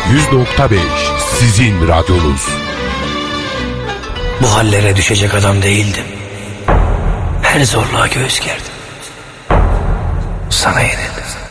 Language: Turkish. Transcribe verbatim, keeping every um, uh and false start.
yüz nokta beş sizin radyonuz. Bu hallere düşecek adam değildim. Her zorluğa göğüs gerdim. Sana yenildim.